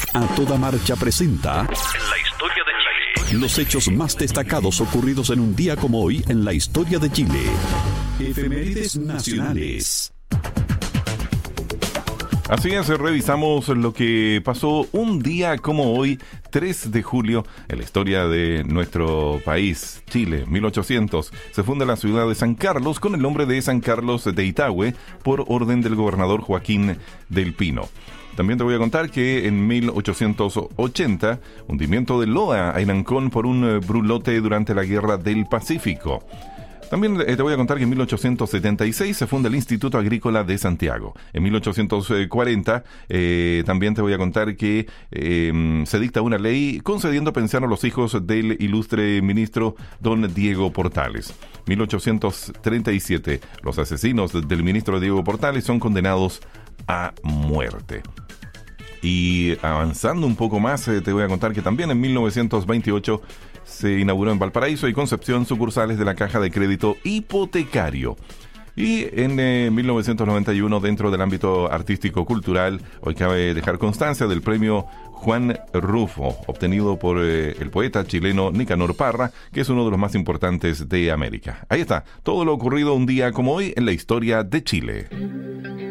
A Toda Marcha presenta En la historia de Chile. los hechos más destacados ocurridos en un día como hoy en la historia de Chile. Efemérides nacionales. Así es, revisamos lo que pasó un día como hoy, 3 de julio, en la historia de nuestro país, Chile, 1800. Se funda la ciudad de San Carlos con el nombre de San Carlos de Itahue por orden del gobernador Joaquín del Pino. También te voy a contar que en 1880, hundimiento de Loa en Ancón por un brulote durante la Guerra del Pacífico. También te voy a contar que en 1876 se funda el Instituto Agrícola de Santiago. En 1840 también te voy a contar que se dicta una ley concediendo pensión a los hijos del ilustre ministro don Diego Portales. 1837, los asesinos del ministro Diego Portales son condenados a muerte. Y avanzando un poco más, te voy a contar que también en 1928 se inauguró en Valparaíso y Concepción sucursales de la Caja de Crédito Hipotecario. Y en 1991, dentro del ámbito artístico-cultural, hoy cabe dejar constancia del premio Juan Rufo, obtenido por el poeta chileno Nicanor Parra, que es uno de los más importantes de América. Ahí está, todo lo ocurrido un día como hoy en la historia de Chile.